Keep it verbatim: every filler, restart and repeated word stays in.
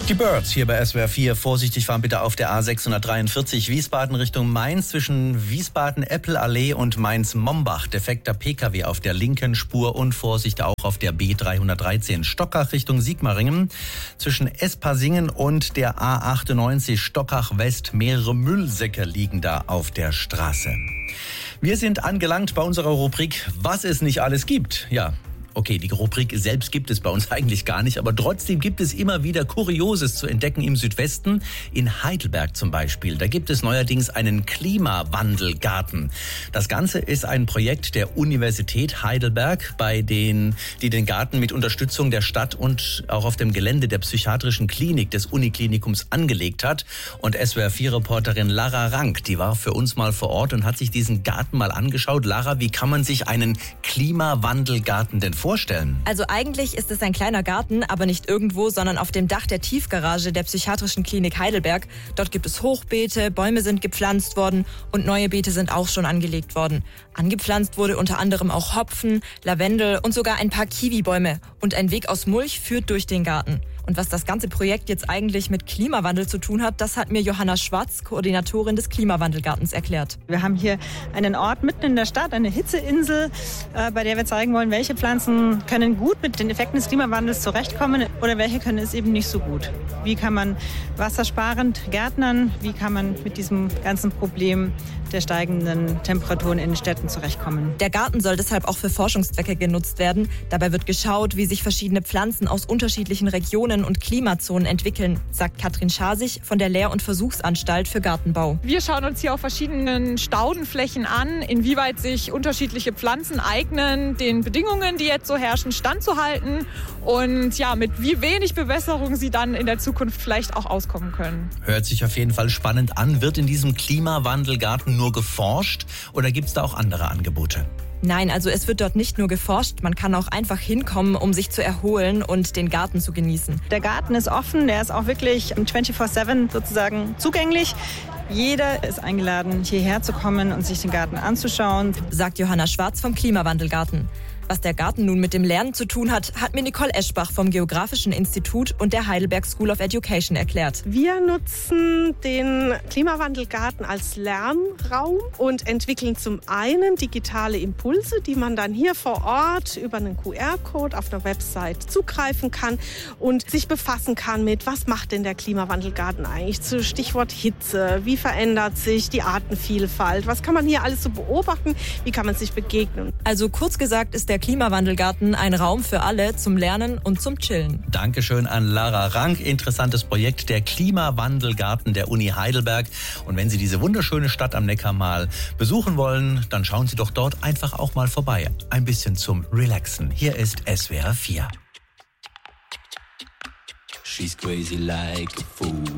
Die Birds hier bei S W R vier. Vorsichtig fahren bitte auf der A sechshundertdreiundvierzig Wiesbaden Richtung Mainz zwischen Wiesbaden-Eppel-Allee und Mainz-Mombach. Defekter P K W auf der linken Spur und Vorsicht auch auf der B dreihundertdreizehn Stockach Richtung Sigmaringen. Zwischen Espasingen und der A achtundneunzig Stockach West. Mehrere Müllsäcke liegen da auf der Straße. Wir sind angelangt bei unserer Rubrik Was es nicht alles gibt. Ja. Okay, die Rubrik selbst gibt es bei uns eigentlich gar nicht, aber trotzdem gibt es immer wieder Kurioses zu entdecken im Südwesten, in Heidelberg zum Beispiel. Da gibt es neuerdings einen Klimawandelgarten. Das Ganze ist ein Projekt der Universität Heidelberg, bei denen, die den Garten mit Unterstützung der Stadt und auch auf dem Gelände der psychiatrischen Klinik des Uniklinikums angelegt hat. Und S W R vier Reporterin Lara Rank, die war für uns mal vor Ort und hat sich diesen Garten mal angeschaut. Lara, wie kann man sich einen Klimawandelgarten denn vorstellen? vorstellen? Also eigentlich ist es ein kleiner Garten, aber nicht irgendwo, sondern auf dem Dach der Tiefgarage der Psychiatrischen Klinik Heidelberg. Dort gibt es Hochbeete, Bäume sind gepflanzt worden und neue Beete sind auch schon angelegt worden. Angepflanzt wurde unter anderem auch Hopfen, Lavendel und sogar ein paar Kiwibäume. Und ein Weg aus Mulch führt durch den Garten. Und was das ganze Projekt jetzt eigentlich mit Klimawandel zu tun hat, das hat mir Johanna Schwarz, Koordinatorin des Klimawandelgartens, erklärt. Wir haben hier einen Ort mitten in der Stadt, eine Hitzeinsel, äh, bei der wir zeigen wollen, welche Pflanzen können gut mit den Effekten des Klimawandels zurechtkommen oder welche können es eben nicht so gut. Wie kann man wassersparend gärtnern? Wie kann man mit diesem ganzen Problem der steigenden Temperaturen in den Städten zurechtkommen? Der Garten soll deshalb auch für Forschungszwecke genutzt werden. Dabei wird geschaut, wie sich verschiedene Pflanzen aus unterschiedlichen Regionen und Klimazonen entwickeln, sagt Katrin Schasig von der Lehr- und Versuchsanstalt für Gartenbau. Wir schauen uns hier auf verschiedenen Staudenflächen an, inwieweit sich unterschiedliche Pflanzen eignen, den Bedingungen, die jetzt so herrschen, standzuhalten und ja, mit wie wenig Bewässerung sie dann in der Zukunft vielleicht auch auskommen können. Hört sich auf jeden Fall spannend an. Wird in diesem Klimawandelgarten nur geforscht oder gibt es da auch andere Angebote? Nein, also es wird dort nicht nur geforscht, man kann auch einfach hinkommen, um sich zu erholen und den Garten zu genießen. Der Garten ist offen, der ist auch wirklich vierundzwanzig sieben sozusagen zugänglich. Jeder ist eingeladen, hierher zu kommen und sich den Garten anzuschauen, sagt Johanna Schwarz vom Klimawandelgarten. Was der Garten nun mit dem Lernen zu tun hat, hat mir Nicole Eschbach vom Geografischen Institut und der Heidelberg School of Education erklärt. Wir nutzen den Klimawandelgarten als Lernraum und entwickeln zum einen digitale Impulse, die man dann hier vor Ort über einen Q R-Code auf der Website zugreifen kann und sich befassen kann mit, was macht denn der Klimawandelgarten eigentlich zu Stichwort Hitze, wie verändert sich die Artenvielfalt, was kann man hier alles so beobachten, wie kann man sich begegnen. Also kurz gesagt ist der Der Klimawandelgarten ein Raum für alle zum Lernen und zum Chillen. Dankeschön an Lara Rank. Interessantes Projekt, der Klimawandelgarten der Uni Heidelberg. Und wenn Sie diese wunderschöne Stadt am Neckar mal besuchen wollen, dann schauen Sie doch dort einfach auch mal vorbei. Ein bisschen zum Relaxen. Hier ist S W R vier. She's crazy like a fool.